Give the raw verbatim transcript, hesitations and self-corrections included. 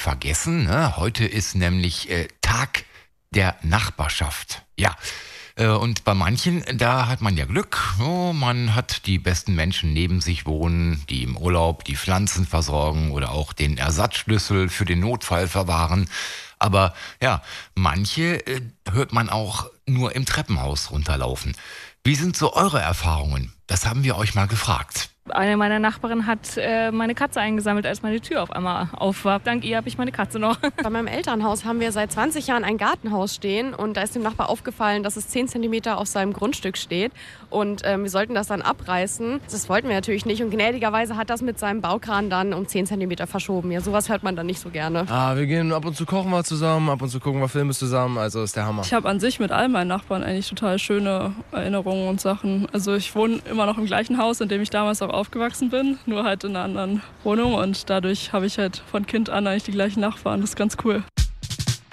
vergessen. Ne? Heute ist nämlich äh, Tag der Nachbarschaft. Ja. Äh, Und bei manchen, da hat man ja Glück. Oh, man hat die besten Menschen neben sich wohnen, die im Urlaub die Pflanzen versorgen oder auch den Ersatzschlüssel für den Notfall verwahren. Aber ja, manche äh, hört man auch nur im Treppenhaus runterlaufen. Wie sind so eure Erfahrungen? Das haben wir euch mal gefragt. Eine meiner Nachbarinnen hat äh, meine Katze eingesammelt, als meine Tür auf einmal auf war. Dank ihr habe ich meine Katze noch. Bei meinem Elternhaus haben wir seit zwanzig Jahren ein Gartenhaus stehen und da ist dem Nachbar aufgefallen, dass es zehn Zentimeter auf seinem Grundstück steht und ähm, wir sollten das dann abreißen. Das wollten wir natürlich nicht und gnädigerweise hat das mit seinem Baukran dann um zehn Zentimeter verschoben. Ja, sowas hört man dann nicht so gerne. Ah, wir gehen ab und zu kochen wir zusammen, ab und zu gucken wir Filme zusammen, also ist der Hammer. Ich habe an sich mit all meinen Nachbarn eigentlich total schöne Erinnerungen und Sachen. Also ich wohne immer noch im gleichen Haus, in dem ich damals auch aufgewachsen bin, nur halt in einer anderen Wohnung und dadurch habe ich halt von Kind an eigentlich die gleichen Nachbarn. Das ist ganz cool.